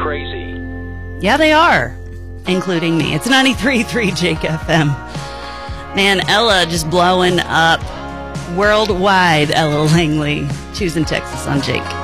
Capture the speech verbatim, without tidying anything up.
crazy. Yeah, they are, including me. It's ninety-three point three Jake F M. Man, Ella just blowing up worldwide. Ella Langley, choosing Texas on Jake.